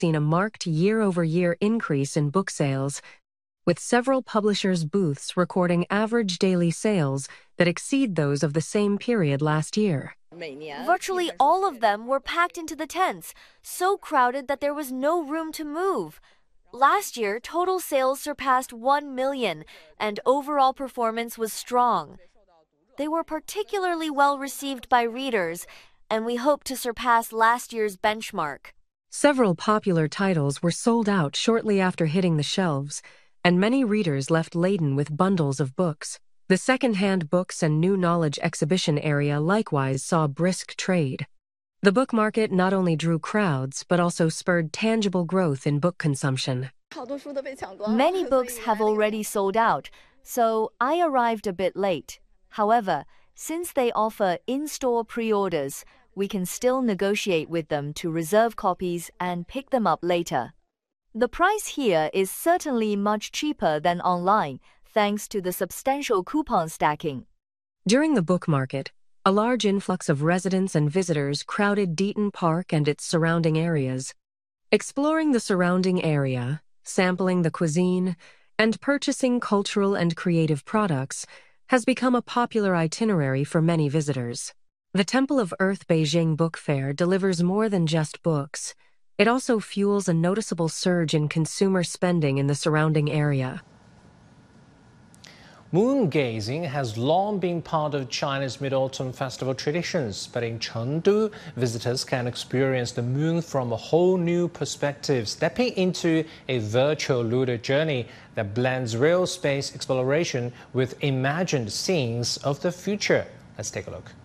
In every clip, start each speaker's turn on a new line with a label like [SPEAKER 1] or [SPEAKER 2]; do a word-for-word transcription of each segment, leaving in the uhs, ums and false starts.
[SPEAKER 1] seen a marked year-over-year increase in book sales, with several publishers' booths recording average daily sales that exceed those of the same period last year.
[SPEAKER 2] Virtually all of them were packed into the tents, so crowded that there was no room to move. Last year, total sales surpassed one million, and overall performance was strong. They were particularly well received by readers, and we hope to surpass last year's benchmark.
[SPEAKER 1] Several popular titles were sold out shortly after hitting the shelves, and many readers left laden with bundles of books. The second-hand books and new knowledge exhibition area likewise saw brisk trade. The book market not only drew crowds, but also spurred tangible growth in book consumption.
[SPEAKER 2] Many books have already sold out, so I arrived a bit late. However, since they offer in-store pre-orders, we can still negotiate with them to reserve copies and pick them up later. The price here is certainly much cheaper than online, thanks to the substantial coupon stacking.
[SPEAKER 1] During the book market, a large influx of residents and visitors crowded Deaton Park and its surrounding areas. Exploring the surrounding area, sampling the cuisine, and purchasing cultural and creative products has become a popular itinerary for many visitors. The Temple of Earth Beijing Book Fair delivers more than just books. It also fuels a noticeable surge in consumer spending in the surrounding area.
[SPEAKER 3] Moon gazing has long been part of China's Mid-Autumn Festival traditions, but in Chengdu, visitors can experience the moon from a whole new perspective, stepping into a virtual lunar journey that blends real space exploration with imagined scenes of the future. Let's take a look.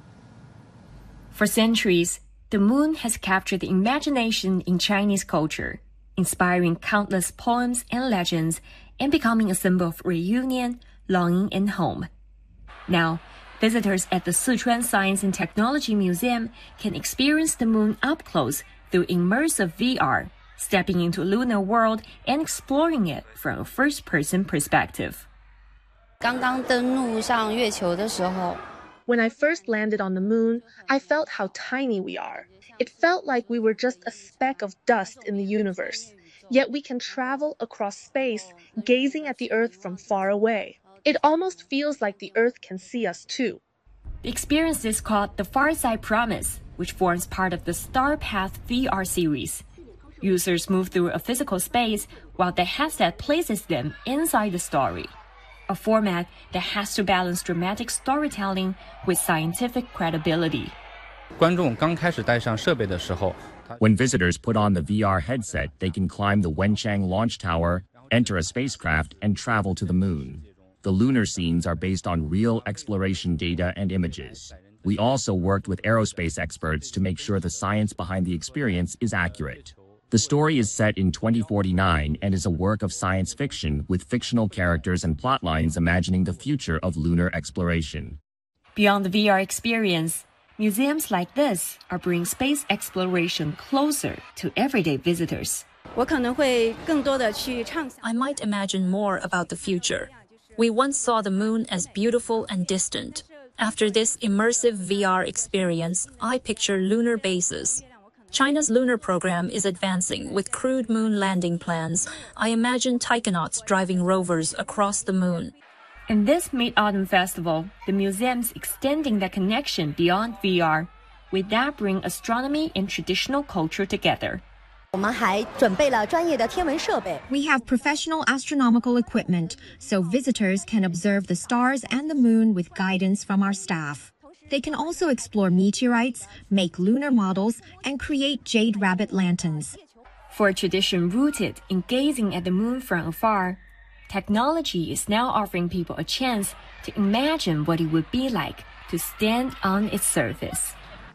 [SPEAKER 4] For centuries, the moon has captured the imagination in Chinese culture, inspiring countless poems and legends and becoming a symbol of reunion, longing, and home. Now, visitors at the Sichuan Science and Technology Museum can experience the moon up close through immersive V R, stepping into a lunar world and exploring it from a first-person perspective.
[SPEAKER 5] 刚刚登陆上月球的时候
[SPEAKER 6] When I first landed on the moon, I felt how tiny we are. It felt like we were just a speck of dust in the universe. Yet we can travel across space, gazing at the Earth from far away. It almost feels like the Earth can see us too.
[SPEAKER 4] The experience is called the Farside Promise, which forms part of the Star Path V R series. Users move through a physical space while the headset places them inside the story, a format that has to balance dramatic storytelling with scientific credibility.
[SPEAKER 7] 观众刚开始戴上设备的时候
[SPEAKER 8] When visitors put on the V R headset, they can climb the Wenchang launch tower, enter a spacecraft, and travel to the moon. The lunar scenes are based on real exploration data and images. We also worked with aerospace experts to make sure the science behind the experience is accurate. The story is set in twenty forty-nine and is a work of science fiction with fictional characters and plotlines imagining the future of lunar exploration.
[SPEAKER 4] Beyond the V R experience, museums like this are bringing space exploration closer to everyday visitors.
[SPEAKER 5] 我可能会更多的去畅想
[SPEAKER 9] I might imagine more about the future. We once saw the moon as beautiful and distant. After this immersive V R experience, I picture lunar bases. China's lunar program is advancing with crewed moon landing plans. I imagine taikonauts driving rovers across the moon.
[SPEAKER 4] In this Mid-Autumn Festival, the museum's extending that connection beyond V R. With that, bring astronomy and traditional culture together.
[SPEAKER 10] 我们还准备了专业的天文设备。
[SPEAKER 11] We have professional astronomical equipment, so visitors can observe the stars and the moon with guidance from our staff. They can also explore meteorites, make lunar models, and create jade rabbit lanterns.
[SPEAKER 4] For a tradition rooted in gazing at the moon from afar, technology is now offering people a chance to imagine what it would be like to stand on its surface.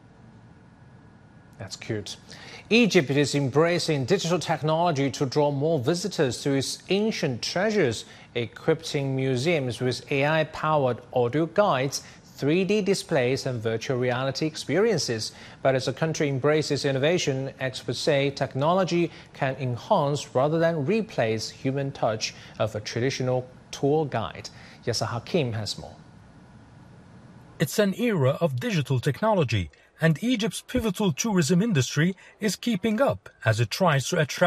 [SPEAKER 3] That's cute. Egypt is embracing digital technology to draw more visitors to its ancient treasures, equipping museums with A I-powered audio guides, three D displays, and virtual reality experiences. But as a country embraces innovation, experts say technology can enhance rather than replace human touch of a traditional tour guide. Yasser Hakim has more.
[SPEAKER 12] It's an era of digital technology, and Egypt's pivotal tourism industry is keeping up as it tries to attract